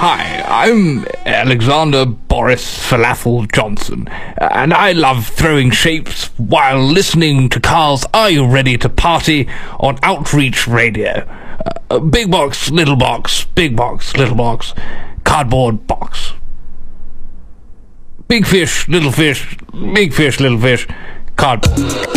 Hi, I'm Alexander Boris Falafel Johnson, and I love throwing shapes while listening to Carl's Are You Ready to Party on Outreach Radio. Big box, little box, big box, little box, cardboard box. Big fish, little fish, big fish, little fish, cardboard.